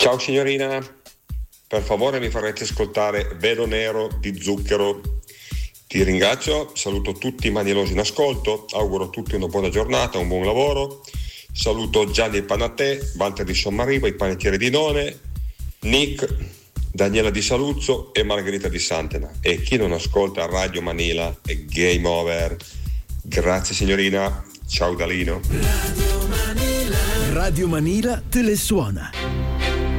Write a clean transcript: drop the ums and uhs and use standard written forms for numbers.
Ciao signorina, per favore mi farete ascoltare Velo Nero di Zucchero. Ti ringrazio, saluto tutti i manielosi in ascolto, auguro a tutti una buona giornata, un buon lavoro. Saluto Gianni Panatè, Walter di Sommariva, i panettieri di None, Nick, Daniela di Saluzzo e Margherita di Santena. E chi non ascolta Radio Manila è game over. Grazie signorina, ciao Dalino. Radio Manila te le suona.